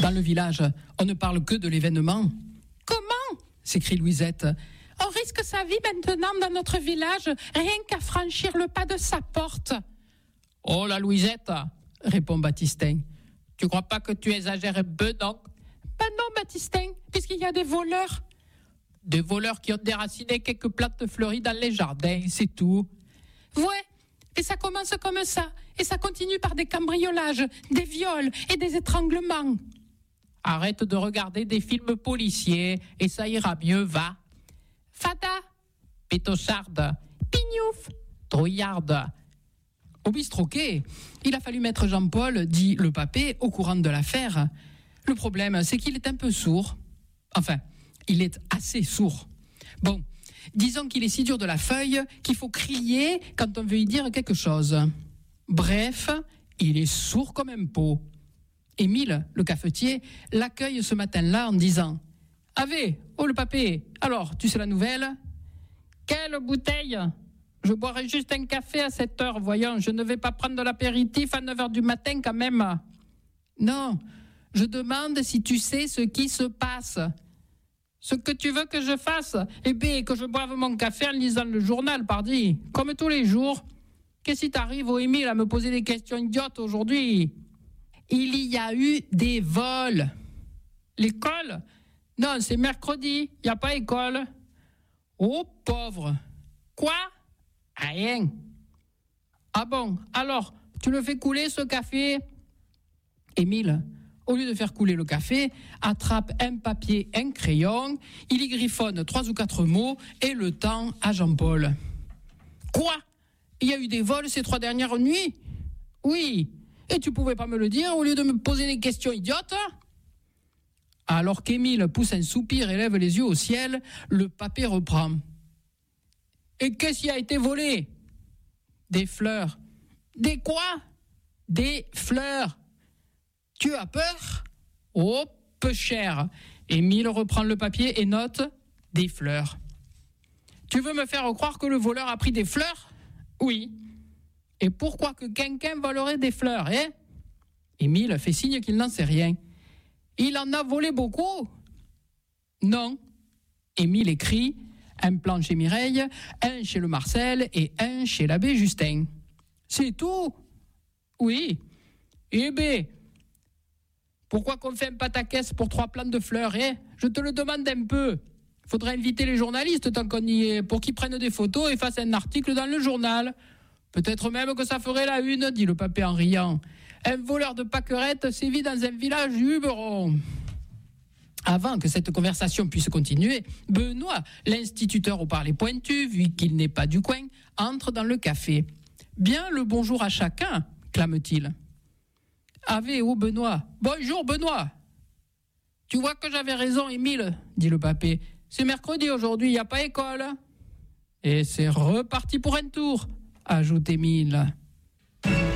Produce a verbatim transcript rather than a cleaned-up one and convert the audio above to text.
Dans le village, on ne parle que de l'événement. « Comment ?» s'écrie Louisette. « On risque sa vie maintenant dans notre village, rien qu'à franchir le pas de sa porte. »« Oh la Louisette !» répond Baptistin. « Tu crois pas que tu exagères un peu, donc ?»« Ben non, Baptistin, puisqu'il y a des voleurs. »« Des voleurs qui ont déraciné quelques plantes fleuries dans les jardins, c'est tout. »« Ouais, et ça commence comme ça, et ça continue par des cambriolages, des viols et des étranglements. » Arrête de regarder des films policiers et ça ira mieux, va. Fada, pétocharde, pignouf, trouillarde. Au bistroquet, il a fallu mettre Jean-Paul, dit le papé, au courant de l'affaire. Le problème, c'est qu'il est un peu sourd. Enfin, il est assez sourd. Bon, disons qu'il est si dur de la feuille qu'il faut crier quand on veut y dire quelque chose. Bref, il est sourd comme un pot. Émile, le cafetier, l'accueille ce matin-là en disant « Ave, oh le papé, alors, tu sais la nouvelle ?»« Quelle bouteille ? Je boirai juste un café à cette heure, voyons, je ne vais pas prendre de l'apéritif à neuf heures du matin quand même. »« Non, je demande si tu sais ce qui se passe. »« Ce que tu veux que je fasse ? Eh bien, que je boive mon café en lisant le journal, pardi, comme tous les jours. Qu'est-ce qui t'arrive, oh Émile, à me poser des questions idiotes aujourd'hui ? Il y a eu des vols. »« L'école ? Non, c'est mercredi, il n'y a pas école. »« Oh, pauvre. Quoi ? Rien. »« Ah bon, alors, tu le fais couler ce café ?» Émile, au lieu de faire couler le café, attrape un papier, un crayon, il y griffonne trois ou quatre mots et le tend à Jean-Paul. « Quoi ? Il y a eu des vols ces trois dernières nuits ? » ?»« Oui. Et tu pouvais pas me le dire au lieu de me poser des questions idiotes ? » Alors qu'Émile pousse un soupir et lève les yeux au ciel, le papé reprend. « Et qu'est-ce qui a été volé ? » ?»« Des fleurs. »« Des quoi ? » ?»« Des fleurs. »« Tu as peur ? » ?»« Oh, peu cher. » Émile reprend le papier et note « des fleurs. »« Tu veux me faire croire que le voleur a pris des fleurs ? » ?»« Oui. » Et pourquoi que quelqu'un volerait des fleurs, hein ? Émile fait signe qu'il n'en sait rien. Il en a volé beaucoup ? Non. Émile écrit un plan chez Mireille, un chez le Marcel et un chez l'abbé Justin. C'est tout ? Oui. Eh bien, pourquoi qu'on fait un pataquès pour trois plants de fleurs, hein ? Je te le demande un peu. Faudrait inviter les journalistes tant qu'on y est, pour qu'ils prennent des photos et fassent un article dans le journal. Peut-être même que ça ferait la une, dit le papé en riant. Un voleur de pâquerettes sévit dans un village du Huberon. Avant que cette conversation puisse continuer, Benoît, l'instituteur au parler pointu, vu qu'il n'est pas du coin, entre dans le café. « Bien le bonjour à chacun », clame-t-il. « Ave, oh Benoît. Bonjour Benoît. »« Tu vois que j'avais raison, Émile, » dit le papé. « C'est mercredi aujourd'hui, il n'y a pas école. » Et c'est reparti pour un tour, ajoute Émile.